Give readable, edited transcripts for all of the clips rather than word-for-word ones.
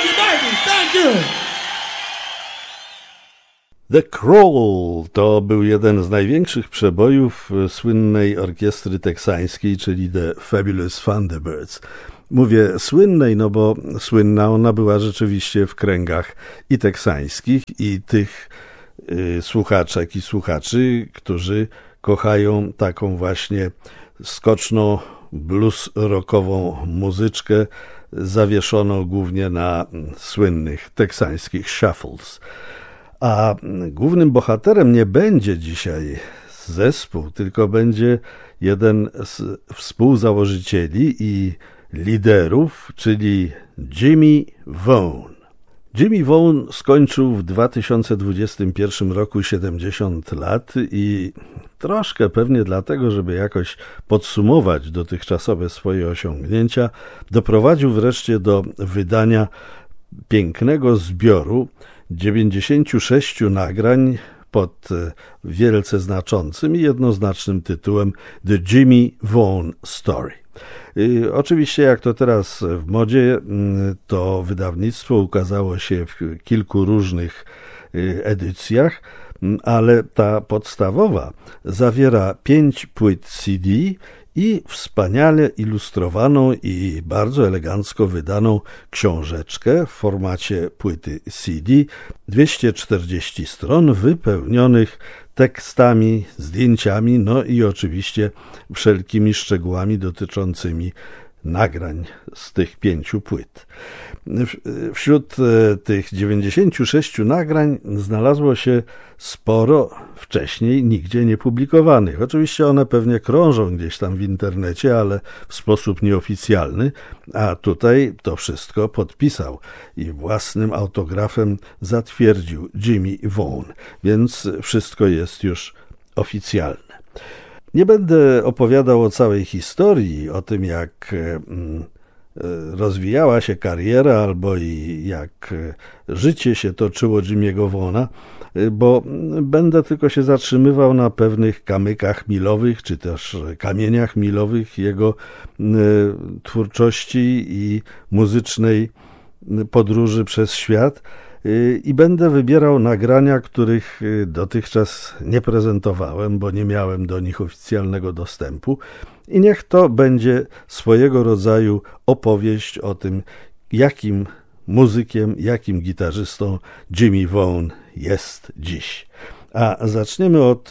Bobby Martin. Thank you. The Crawl to był jeden z największych przebojów słynnej orkiestry teksańskiej, czyli The Fabulous Thunderbirds. Mówię słynnej, no bo słynna ona była rzeczywiście w kręgach i teksańskich, i tych słuchaczek i słuchaczy, którzy kochają taką właśnie skoczną, blues-rockową muzyczkę zawieszoną głównie na słynnych teksańskich shuffles. A głównym bohaterem nie będzie dzisiaj zespół, tylko będzie jeden z współzałożycieli i liderów, czyli Jimmy Vaughan. Jimmy Vaughan skończył w 2021 roku 70 lat i troszkę pewnie dlatego, żeby jakoś podsumować dotychczasowe swoje osiągnięcia, doprowadził wreszcie do wydania pięknego zbioru 96 nagrań pod wielce znaczącym i jednoznacznym tytułem The Jimmy Vaughan Story. Oczywiście, jak to teraz w modzie, to wydawnictwo ukazało się w kilku różnych edycjach, ale ta podstawowa zawiera 5 płyt CD i wspaniale ilustrowaną i bardzo elegancko wydaną książeczkę w formacie płyty CD, 240 stron wypełnionych tekstami, zdjęciami, no i oczywiście wszelkimi szczegółami dotyczącymi nagrań z tych 5 płyt. Wśród tych 96 nagrań znalazło się sporo wcześniej nigdzie nie publikowanych. Oczywiście one pewnie krążą gdzieś tam w internecie, ale w sposób nieoficjalny, a tutaj to wszystko podpisał i własnym autografem zatwierdził Jimmy Vaughan, więc wszystko jest już oficjalne. Nie będę opowiadał o całej historii, o tym jak rozwijała się kariera albo i jak życie się toczyło Jimmy'ego Vaughana, bo będę tylko się zatrzymywał na pewnych kamykach milowych, czy też kamieniach milowych jego twórczości i muzycznej podróży przez świat. I będę wybierał nagrania, których dotychczas nie prezentowałem, bo nie miałem do nich oficjalnego dostępu. I niech to będzie swojego rodzaju opowieść o tym, jakim muzykiem, jakim gitarzystą Jimmy Vaughan jest dziś. A zaczniemy od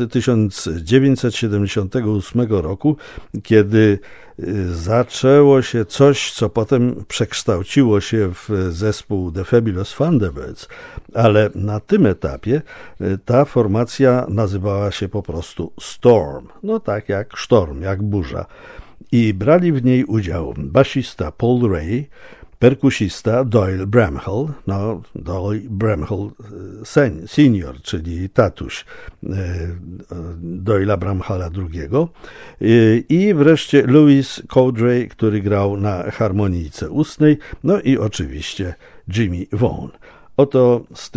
1978 roku, kiedy zaczęło się coś, co potem przekształciło się w zespół The Fabulous Thunderbirds, ale na tym etapie ta formacja nazywała się po prostu Storm, no tak jak sztorm, jak burza. I brali w niej udział basista Paul Ray, perkusista Doyle Bramhall, no Doyle Bramhall senior, czyli tatuś Doyle'a Bramhalla II, i wreszcie Louis Cowdery, który grał na harmonijce ustnej, no i oczywiście Jimmy Vaughan. Oto z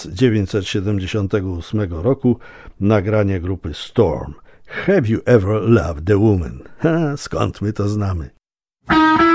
1978 roku nagranie grupy Storm. Have you ever loved a woman? Skąd my to znamy?